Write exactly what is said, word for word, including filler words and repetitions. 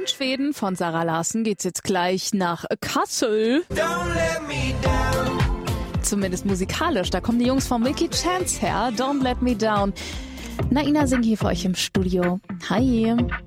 In Schweden von Zara Larsson geht's jetzt gleich nach Kassel. Don't let me down. Zumindest musikalisch. Da kommen die Jungs von Milky Chance her. Don't Let Me Down. Naina singt hier für euch im Studio. Hi.